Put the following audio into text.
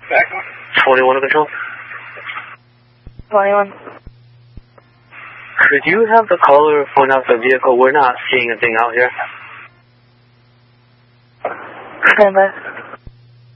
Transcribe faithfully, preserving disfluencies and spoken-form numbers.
twenty-one to control. twenty-one. Could you have the caller point out the vehicle? We're not seeing a thing out here. Stand by.